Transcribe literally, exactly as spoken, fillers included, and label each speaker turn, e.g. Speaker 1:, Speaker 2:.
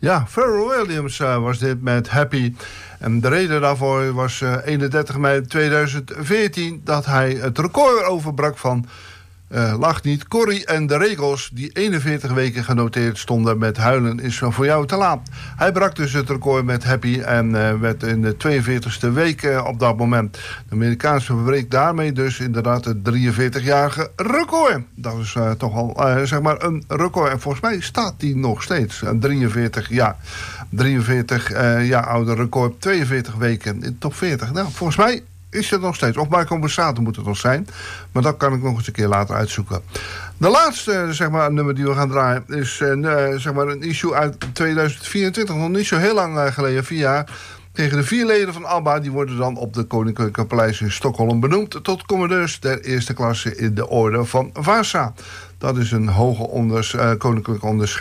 Speaker 1: Ja, Pharrell Williams uh, was dit met Happy. En de reden daarvoor was uh, eenendertig mei tweeduizend veertien... dat hij het record overbrak van... Uh, lach niet, Corrie en de Regels... die eenenveertig weken genoteerd stonden met Huilen is voor jou te laat. Hij brak dus het record met Happy... en uh, werd in de tweeënveertigste week uh, op dat moment. De Amerikaanse verbreekt daarmee dus inderdaad het drieënveertigjarige record. Dat is uh, toch al uh, zeg maar een record. En volgens mij staat die nog steeds. Uh, drieënveertig jaar. drieënveertig uh, jaar oude record. tweeënveertig weken in top veertig. Nou, volgens mij... is het nog steeds. Of Marco Borsato moet het nog zijn. Maar dat kan ik nog eens een keer later uitzoeken. De laatste zeg maar, nummer die we gaan draaien... is uh, zeg maar een issue uit tweeduizend vierentwintig. Nog niet zo heel lang uh, geleden. Vier jaar. Tegen de vier leden van ABBA... die worden dan op de Koninklijke Paleis in Stockholm benoemd... tot commandeurs der eerste klasse in de orde van Vasa. Dat is een hoge onders, uh, koninklijke onderscheiding.